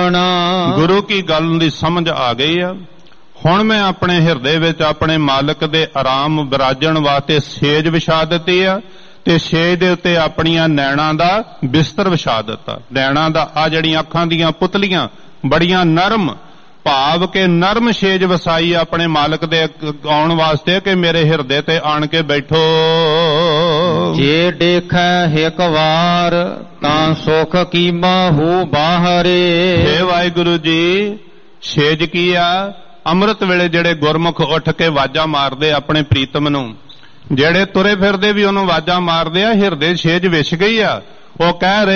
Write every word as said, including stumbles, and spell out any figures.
ਆਪਣਾ। ਗੁਰੂ ਕੀ ਗੱਲ ਦੀ ਸਮਝ ਆ ਗਈ ਆ। ਹੁਣ ਮੈਂ ਆਪਣੇ ਹਿਰਦੇ ਵਿੱਚ ਆਪਣੇ ਮਾਲਕ ਦੇ ਆਰਾਮ ਵਿਰਾਜਣ ਵਾਸਤੇ ਸੇਜ ਵਿਛਾ ਦਿੱਤੀ ਆ, ਤੇ ਸੇਜ ਦੇ ਉੱਤੇ ਆਪਣੀਆਂ ਨੈਣਾਂ ਦਾ ਬਿਸਤਰ ਵਿਛਾ ਦਿੱਤਾ। ਨੈਣਾਂ ਦਾ ਆ ਜਿਹੜੀਆਂ ਅੱਖਾਂ ਦੀਆਂ ਪੁਤਲੀਆਂ ਬੜੀਆਂ ਨਰਮ, ਭਾਵ ਕਿ ਨਰਮ ਸੇਜ ਵਸਾਈ ਆਪਣੇ ਮਾਲਕ ਦੇ ਆਉਣ ਵਾਸਤੇ ਕਿ ਮੇਰੇ ਹਿਰਦੇ ਤੇ ਆਣ ਕੇ ਬੈਠੋ। ਜੇ ਦੇਖੈ ਇੱਕ ਵਾਰ ਤਾਂ ਸੁਖ ਕੀ ਬਾਹੂ ਬਾਹਰੇ। ਹੇ ਵਾਹਿਗੁਰੂ ਜੀ, ਸੇਜ ਕੀ ਆ? ਅੰਮ੍ਰਿਤ ਵੇਲੇ ਜਿਹੜੇ ਗੁਰਮੁਖ ਉੱਠ ਕੇ ਆਵਾਜ਼ਾਂ ਮਾਰਦੇ ਆਪਣੇ ਪ੍ਰੀਤਮ ਨੂੰ, ਜਿਹੜੇ ਤੁਰੇ ਫਿਰਦੇ ਵੀ ਉਹਨੂੰ ਆਵਾਜ਼ਾਂ ਮਾਰਦੇ ਆ, ਹਿਰਦੇ ਸੇਜ ਵਿਛ ਗਈ ਆ। ਉਹ ਕਹਿ ਰਹੇ